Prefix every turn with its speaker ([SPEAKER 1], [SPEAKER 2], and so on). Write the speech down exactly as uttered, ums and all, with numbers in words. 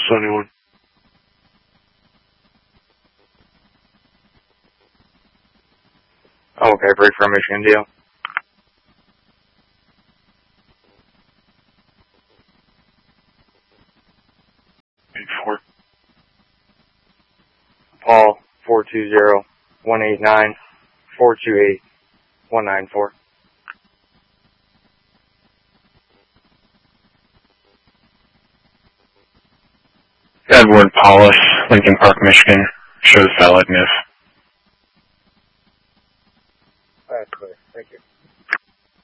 [SPEAKER 1] seventy-one.
[SPEAKER 2] Oh, okay, break for Michigan deal.
[SPEAKER 1] eighty-four.
[SPEAKER 2] Paul, four two zero, one eight nine, four two eight, one nine four.
[SPEAKER 3] Edward Paulus, Lincoln Park, Michigan. Shows valid N I F.